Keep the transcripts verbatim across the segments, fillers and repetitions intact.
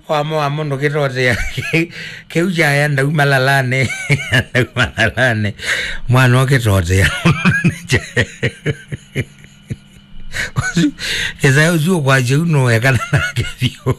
wamo wamo ndo kirote keuja ya nda umalalane nda umalalane mwana wa kirote eza uzuo kwa jeuno ya kana nakevyo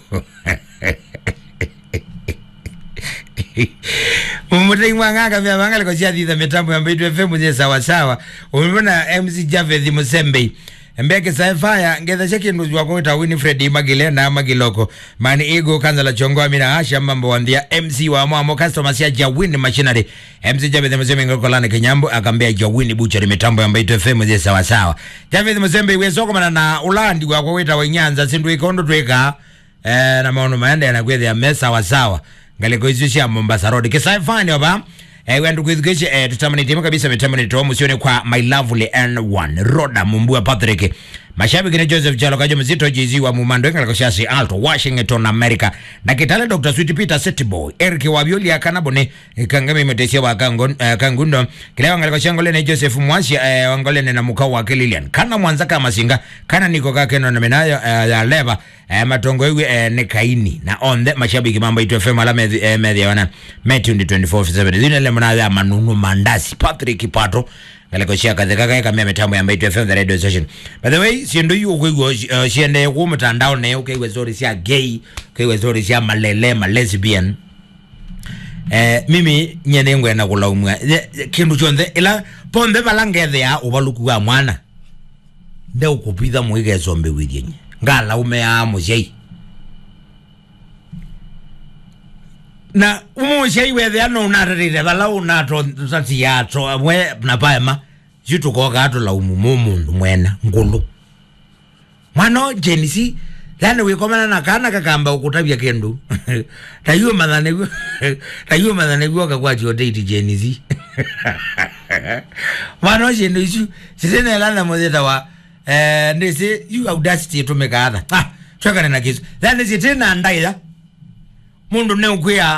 Mumutai mwanganga vya wangali kwa siya thitha mitambo ya mbaitu F M mwenye sawa sawa. Umimuna M C Javeth Musembe Mbeke Saifaya ngeza cheki nduzi wako ita Winifred Imagile na Magiloko Mani Ego kanza la chongo Amina Asha mambo wandia M C wa mwamo customer siya Jawini Machinery M C Javeth Musembe ngoko lana Kenyambo akambia Jawini Butchery mitambo ya mbaitu F M mwenye sawa sawa. Javeth Musembe uwezoko mana na ulandi wako ita Wanyanza sindu ikondo tuweka eh, na maono maende ya nakwezi ya mesa wa sawa Ngaliko izushi ya Mombasa Road Kisaifani waba Eh, wendu kuithukishi eh, tutamani timu kabisa mitamani tuwa musione kwa My Lovely N one Roda Mumbua Patrick Mashabiki ni Joseph Chalo Kajo Mzito Jizi wa Mumando Enga Lakoshasi Alto Washington America na kitale Doctor Sweet Peter City Boy Eric Wabioli ya Kanabone Kangami Metesia wa Kangun, uh, Kangundo Kile wangale koshangole ni Joseph Mwasi uh, wangole ni na mukau wa Kililian Kana Mwanzaka Masinga Kana niko kakeno na menayo uh, ya leba uh, matongo iwe uh, ne kaini na onde mashabiki mambo itu F M ala medhi, uh, medhi ya wana Metundi twenty four seven Zine le mwana ya manunu mandasi Patrick Pato Ngaliko shia kazi kaka yaka mea mitambo ya mbaitu F M the radio station. By the way, siendo yu ukwewe uh, siende yu kumitandao ne ukwewe zori siya gay, ukwewe zori siya malele, malesbian. Eh, mimi nyene ngwe na kula umwa. Kindu chonde, ila ponde balangethe ya ubaluku wa mwana. Nde ukupitha mwige zombe widyenye. Ngala ume ya mojei. Na umu shei wethe ano unatarire bala unato sati yato mwe na paema yutu koga ato la umumu mundu mwena ngulu mwano jenisi yani wikomana na kana kakamba ukutabia kendu tayuwe madhanegwa tayuwe madhanegwa kakwa chiote jenisi mwano jenisi sitene lana mwezeta wa eh, nisi yu audacity tumeka atha ah, chokane na kisu yani sitene andaida mundu ne ukuya